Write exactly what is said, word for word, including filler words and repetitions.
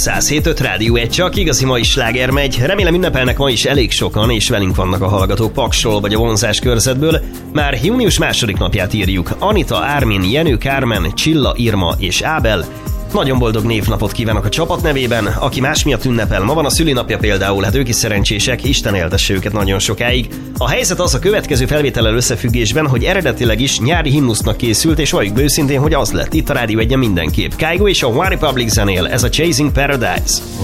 száz hét öt Rádió egy, csak igazi mai sláger megy. Remélem ünnepelnek ma is elég sokan, és velünk vannak a hallgatók Paksról vagy a vonzás körzetből. Már június második napját írjuk. Anita, Ármin, Jenő, Kármen, Csilla, Irma és Ábel. Nagyon boldog névnapot kívánok a csapat nevében, aki más miatt ünnepel. Ma van a szülinapja például, hát ők is szerencsések, Isten éltesse őket nagyon sokáig. A helyzet az a következő felvétellel összefüggésben, hogy eredetileg is nyári himnusznak készült, és valljuk be őszintén, hogy az lett. Itt a Rádió egyen mindenképp. Kygo és a One Republic zenél, ez a Chasing Paradise.